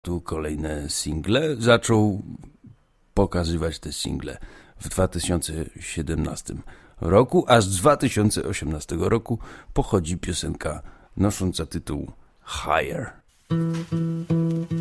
Tu kolejne single. Zaczął pokazywać te single w 2017 roku, a z 2018 roku pochodzi piosenka nosząca tytuł Higher.